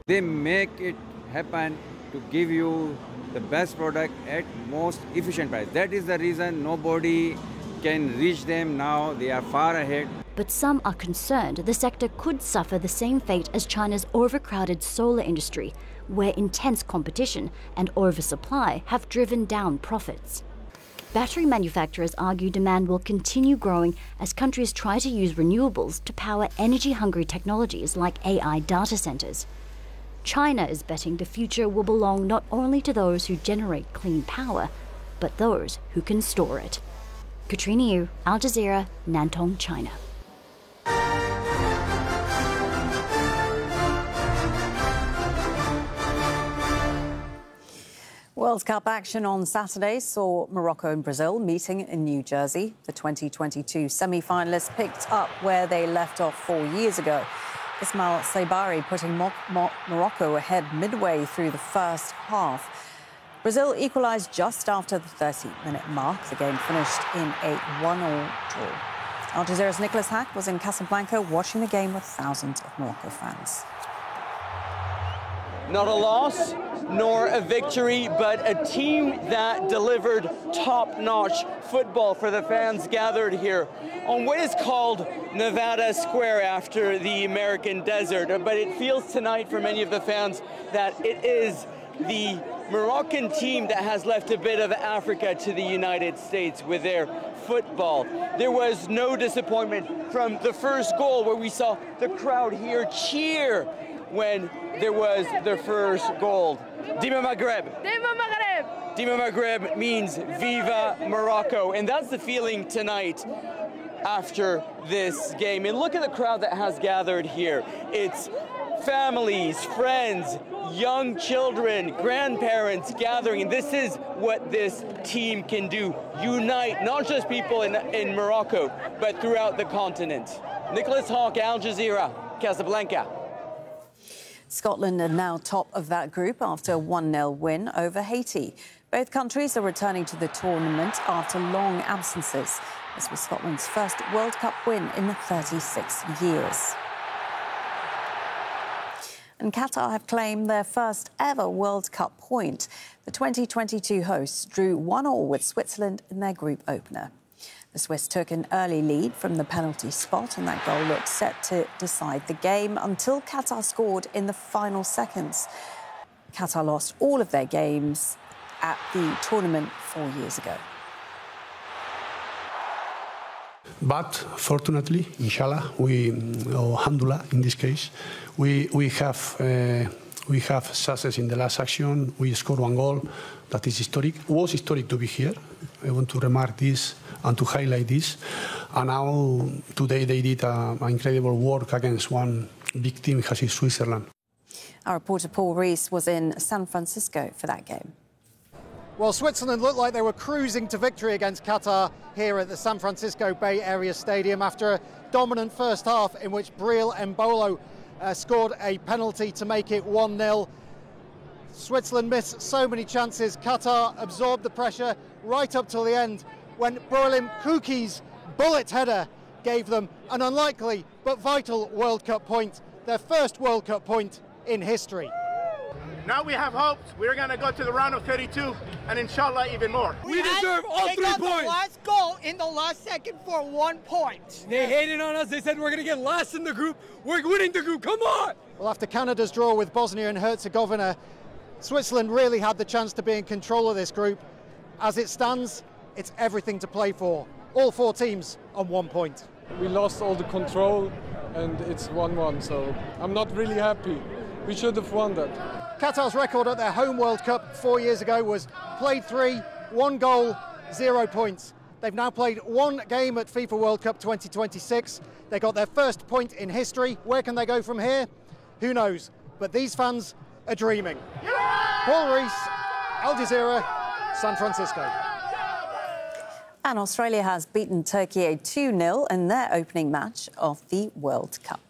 They make it happen to give you the best product at most efficient price. That is the reason nobody can reach them now. They are far ahead. But some are concerned the sector could suffer the same fate as China's overcrowded solar industry, where intense competition and oversupply have driven down profits. Battery manufacturers argue demand will continue growing as countries try to use renewables to power energy-hungry technologies like AI data centers. China is betting the future will belong not only to those who generate clean power, but those who can store it. Katrina Yu, Al Jazeera, Nantong, China. World Cup action on Saturday saw Morocco and Brazil meeting in New Jersey. The 2022 semi-finalists picked up where they left off 4 years ago. Ismail Saibari putting Morocco ahead midway through the first half. Brazil equalised just after the 30-minute mark. The game finished in a 1-1 draw. Al Jazeera's Nicholas Hack was in Casablanca watching the game with thousands of Morocco fans. Not a loss, nor a victory, but a team that delivered top-notch football for the fans gathered here on what is called Nevada Square after the American desert. But it feels tonight for many of the fans that it is the Moroccan team that has left a bit of Africa to the United States with their football. There was no disappointment from the first goal where we saw the crowd here cheer when there was their first goal. Dima Maghreb. Dima Maghreb. Dima Maghreb means Viva Morocco, and that's the feeling tonight after this game. And look at the crowd that has gathered here. It's families, friends, young children, grandparents gathering, and this is what this team can do. Unite not just people in Morocco, but throughout the continent. Nicholas Hawk, Al Jazeera, Casablanca. Scotland are now top of that group after a 1-0 win over Haiti. Both countries are returning to the tournament after long absences. This was Scotland's first World Cup win in 36 years. And Qatar have claimed their first ever World Cup point. The 2022 hosts drew 1-1 with Switzerland in their group opener. The Swiss took an early lead from the penalty spot, and that goal looked set to decide the game until Qatar scored in the final seconds. Qatar lost all of their games at the tournament 4 years ago. But fortunately, inshallah, or alhamdulillah in this case, we have success in the last action. We scored 1 goal. That is historic. It was historic to be here. I want to remark this and to highlight this. And now, today, they did incredible work against one big team, as is Switzerland. Our reporter Paul Rees was in San Francisco for that game. Well, Switzerland looked like they were cruising to victory against Qatar here at the San Francisco Bay Area Stadium after a dominant first half in which Breel Embolo scored a penalty to make it 1-0. Switzerland missed so many chances. Qatar absorbed the pressure right up till the end when Brolin Kuki's bullet header gave them an unlikely but vital World Cup point, their first World Cup point in history. Now we have hopes. We're going to go to the round of 32 and inshallah even more. We deserve all 3 points. They got the last goal in the last second for 1 point. They hated on us. They said we're going to get last in the group. We're winning the group. Come on. Well, after Canada's draw with Bosnia and Herzegovina, Switzerland really had the chance to be in control of this group. As it stands, it's everything to play for. All 4 teams on 1 point. We lost all the control and it's 1-1, so I'm not really happy. We should have won that. Qatar's record at their home World Cup 4 years ago was played 3, 1 goal, 0 points. They've now played 1 game at FIFA World Cup 2026. They got their first point in history. Where can they go from here? Who knows? But these fans are dreaming. Paul Rees, Al Jazeera, San Francisco. And Australia has beaten Turkey 2-0 in their opening match of the World Cup.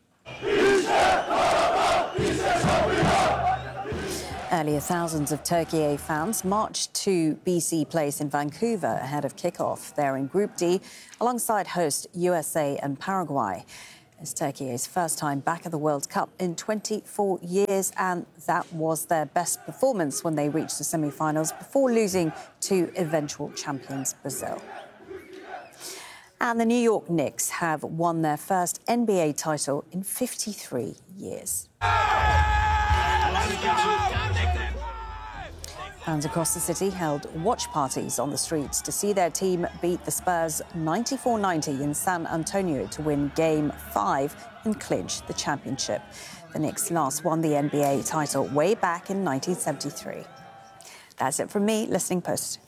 Earlier, thousands of Turkey fans marched to BC Place in Vancouver ahead of kickoff. They're in Group D alongside host USA and Paraguay. It's Turkey's first time back at the World Cup in 24 years, and that was their best performance when they reached the semi-finals before losing to eventual champions Brazil. And the New York Knicks have won their first NBA title in 53 years. Fans across the city held watch parties on the streets to see their team beat the Spurs 94-90 in San Antonio to win Game 5 and clinch the championship. The Knicks last won the NBA title way back in 1973. That's it from me, Listening Post.